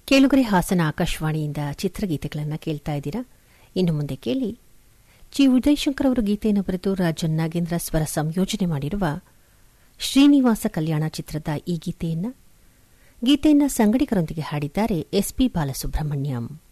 ಕೇಳುಗರೆ ಹಾಸನ ಆಕಾಶವಾಣಿಯಿಂದ ಚಿತ್ರಗೀತೆಗಳನ್ನು ಕೇಳ್ತಾ ಇದ್ದೀರಾ. ಇನ್ನು ಮುಂದೆ ಕೇಳಿ ಜಿ ಉದಯಶಂಕರ್ ಅವರು ಗೀತೆಯನ್ನು ಬರೆದು ರಾಜನ್ ನಾಗೇಂದ್ರ ಸ್ವರ ಸಂಯೋಜನೆ ಮಾಡಿರುವ ಶ್ರೀನಿವಾಸ ಕಲ್ಯಾಣ ಚಿತ್ರದ ಈ ಗೀತೆಯನ್ನು ಸಂಗಡಿಗರೊಂದಿಗೆ ಹಾಡಿದ್ದಾರೆ ಎಸ್ಪಿ ಬಾಲಸುಬ್ರಹ್ಮಣ್ಯಂ.